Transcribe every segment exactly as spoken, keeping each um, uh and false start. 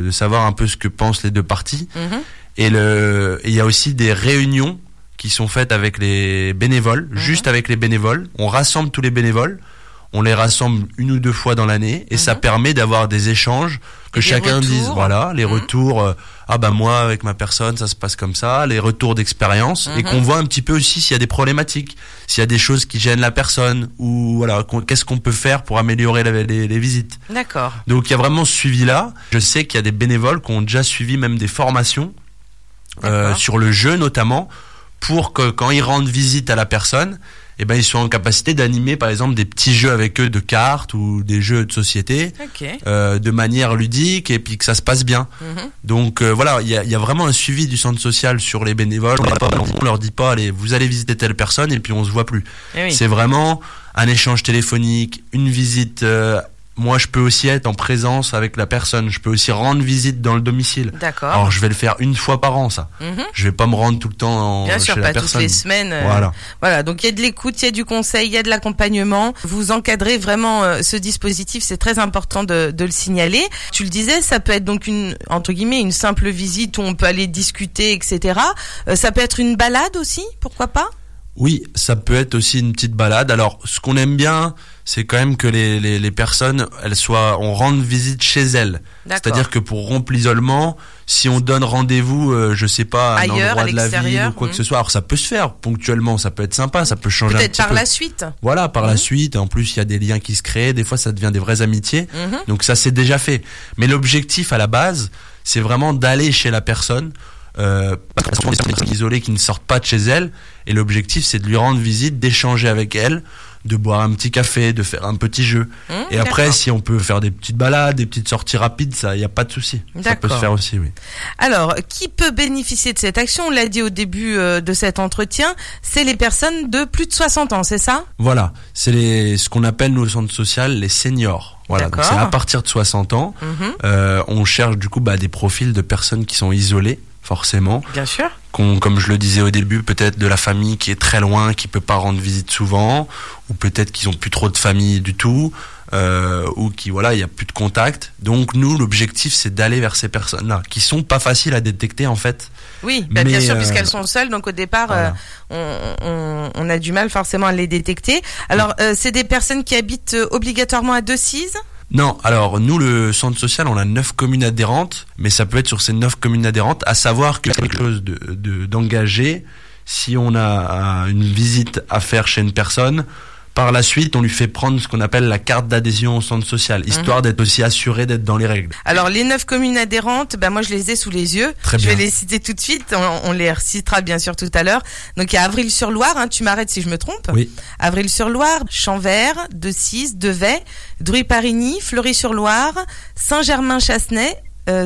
de savoir un peu ce que pensent les deux parties. Mmh. Et le, il y a aussi des réunions qui sont faites avec les bénévoles, mmh. juste avec les bénévoles. On rassemble tous les bénévoles, on les rassemble une ou deux fois dans l'année, et mmh. ça permet d'avoir des échanges, que et chacun dise, voilà, les mmh. retours, euh, ah bah moi avec ma personne ça se passe comme ça, les retours d'expérience, mmh. et qu'on voit un petit peu aussi s'il y a des problématiques, s'il y a des choses qui gênent la personne, ou voilà, qu'est-ce qu'on peut faire pour améliorer la, les, les visites. D'accord. Donc il y a vraiment ce suivi-là. Je sais qu'il y a des bénévoles qui ont déjà suivi même des formations euh, sur le jeu notamment, pour que quand ils rendent visite à la personne, eh ben ils sont en capacité d'animer par exemple des petits jeux avec eux de cartes ou des jeux de société, okay. euh, de manière ludique, et puis que ça se passe bien. Mm-hmm. Donc euh, voilà, il y a, y a vraiment un suivi du centre social sur les bénévoles. On leur dit pas, allez, vous allez visiter telle personne et puis on se voit plus. Eh oui. C'est vraiment un échange téléphonique, une visite. Euh, Moi, je peux aussi être en présence avec la personne. Je peux aussi rendre visite dans le domicile. D'accord. Alors, je vais le faire une fois par an, ça. Mm-hmm. Je vais pas me rendre tout le temps en, Bien chez sûr, la pas personne. toutes les semaines. Euh, voilà. Voilà. Donc, il y a de l'écoute, il y a du conseil, il y a de l'accompagnement. Vous encadrez vraiment euh, ce dispositif. C'est très important de, de le signaler. Tu le disais, ça peut être donc une, entre guillemets, une simple visite où on peut aller discuter, et cetera. Euh, ça peut être une balade aussi, pourquoi pas? Oui, ça peut être aussi une petite balade. Alors, ce qu'on aime bien, c'est quand même que les, les, les personnes, elles soient, on rende visite chez elles. D'accord. C'est-à-dire que pour rompre l'isolement, si on donne rendez-vous, euh, je sais pas, à un ailleurs, endroit à de la ville ou quoi mmh. que ce soit, alors ça peut se faire ponctuellement, ça peut être sympa, ça peut changer peut-être un petit par peu. la suite. Voilà, par mmh. la suite. En plus, il y a des liens qui se créent. Des fois, ça devient des vraies amitiés. Mmh. Donc ça, c'est déjà fait. Mais l'objectif à la base, c'est vraiment d'aller chez la personne. Euh, parce qu'il y a des personnes isolées qui ne sortent pas de chez elles, et l'objectif c'est de lui rendre visite, d'échanger avec elle, de boire un petit café, de faire un petit jeu. Mmh, et après, d'accord. si on peut faire des petites balades, des petites sorties rapides, ça, il y a pas de souci. Ça peut se faire aussi, oui. Alors, qui peut bénéficier de cette action? On l'a dit au début euh, de cet entretien, c'est les personnes de plus de soixante ans, c'est ça? Voilà, c'est les, ce qu'on appelle nous au centre social les seniors. Voilà, donc c'est à partir de soixante ans. Mmh. Euh, on cherche du coup bah, des profils de personnes qui sont isolées, forcément. Bien sûr. Qu'on, comme je le disais au début, peut-être de la famille qui est très loin, qui peut pas rendre visite souvent, ou peut-être qu'ils ont plus trop de famille du tout, euh, ou qui voilà, il y a plus de contact. Donc nous, l'objectif, c'est d'aller vers ces personnes-là, qui sont pas faciles à détecter en fait. Oui, bah bien sûr, euh, puisqu'elles sont seules, donc au départ, voilà. euh, on, on, on a du mal forcément à les détecter. Alors, euh, c'est des personnes qui habitent euh, obligatoirement à Decize ? Non, alors nous, le centre social, on a neuf communes adhérentes, mais ça peut être sur ces neuf communes adhérentes, à savoir que quelque chose de, de, d'engagé, si on a une visite à faire chez une personne, par la suite, on lui fait prendre ce qu'on appelle la carte d'adhésion au centre social, histoire mmh. d'être aussi assuré d'être dans les règles. Alors, les neuf communes adhérentes, ben moi, je les ai sous les yeux. Très je bien. vais les citer tout de suite. On, on les recitera bien sûr tout à l'heure. Donc, il y a Avril-sur-Loire, hein, tu m'arrêtes si je me trompe. Oui. Avril-sur-Loire, Champvert, Decize, Devey, Druy-Parigny, Fleury-sur-Loire, Saint-Germain-Chassenay euh,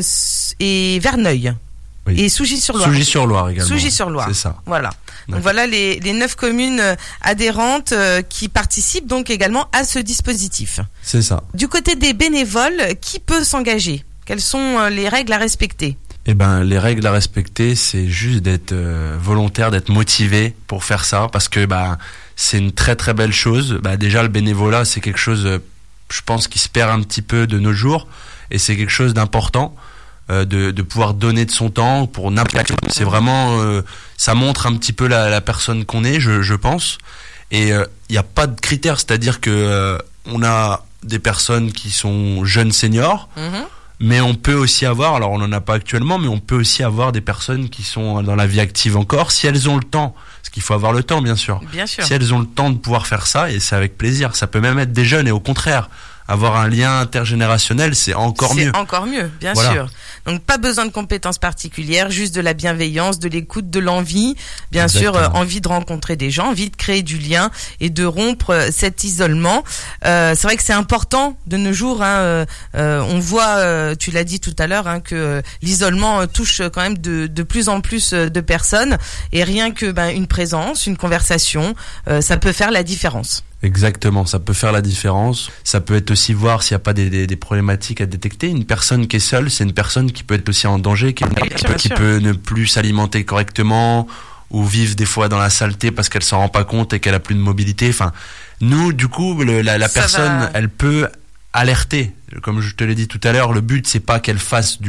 et Verneuil. Oui. Et Sougy-sur-Loire. Sougy-sur-Loire également. Sougy-sur-Loire. C'est ça. Voilà. Donc voilà les, les neuf communes adhérentes euh, qui participent donc également à ce dispositif. C'est ça. Du côté des bénévoles, qui peut s'engager? Quelles sont euh, les règles à respecter? Eh ben, les règles à respecter, c'est juste d'être euh, volontaire, d'être motivé pour faire ça, parce que bah c'est une très très belle chose. Bah déjà le bénévolat, c'est quelque chose, euh, je pense, qui se perd un petit peu de nos jours, et c'est quelque chose d'important. Euh, de, de pouvoir donner de son temps pour n'importe quoi. C'est vraiment, euh, ça montre un petit peu la, la personne qu'on est, je, je pense. Et il euh, n'y a pas de critères, c'est-à-dire que euh, on a des personnes qui sont jeunes seniors, mm-hmm. mais on peut aussi avoir, alors on n'en a pas actuellement, mais on peut aussi avoir des personnes qui sont dans la vie active encore, si elles ont le temps. Parce qu'il faut avoir le temps, bien sûr. Bien sûr. Si elles ont le temps de pouvoir faire ça, et c'est avec plaisir. Ça peut même être des jeunes, et au contraire, avoir un lien intergénérationnel, c'est encore c'est mieux. C'est encore mieux, bien voilà. sûr. Donc pas besoin de compétences particulières, juste de la bienveillance, de l'écoute, de l'envie, bien Exactement. sûr, euh, envie de rencontrer des gens, envie de créer du lien et de rompre euh, cet isolement. Euh, c'est vrai que c'est important de nos jours. Hein, euh, euh, on voit, euh, tu l'as dit tout à l'heure, hein, que euh, l'isolement euh, touche quand même de, de plus en plus euh, de personnes, et rien que ben, une présence, une conversation, euh, ça peut faire la différence. Exactement, ça peut faire la différence. Ça peut être aussi voir s'il n'y a pas des, des, des problématiques à détecter. Une personne qui est seule, c'est une personne qui peut être aussi en danger, qui, bien sûr, qui bien peut ne plus s'alimenter correctement, ou vivre des fois dans la saleté parce qu'elle s'en rend pas compte et qu'elle a plus de mobilité. Enfin, nous, du coup, le, la, la personne, va... elle peut alerter. Comme je te l'ai dit tout à l'heure, le but c'est pas qu'elle fasse du